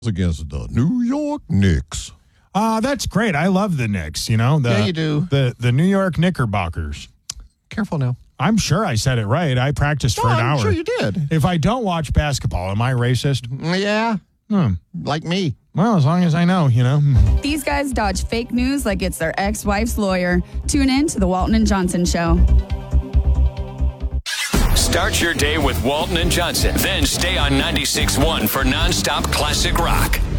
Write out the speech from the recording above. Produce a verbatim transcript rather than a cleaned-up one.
against the New York Knicks. Uh, that's great. I love the Knicks, you know. The, Yeah, you do. The, the New York Knickerbockers. Careful now. I'm sure I said it right. I practiced for Oh, an I'm hour. sure you did. If I don't watch basketball, am I racist? Yeah, Hmm. like me. Well, as long as I know, you know. These guys dodge fake news like it's their ex-wife's lawyer. Tune in to the Walton and Johnson Show. Start your day with Walton and Johnson. Then stay on ninety-six point one for nonstop classic rock.